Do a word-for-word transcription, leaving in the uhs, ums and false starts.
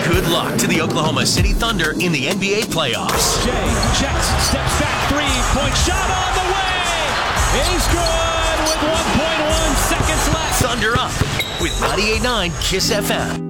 Good luck to the Oklahoma City Thunder in the N B A playoffs. Jay checks, steps back, three-point shot on the way. He's good with one point one seconds left. Thunder Up with ninety-eight point nine KISS F M.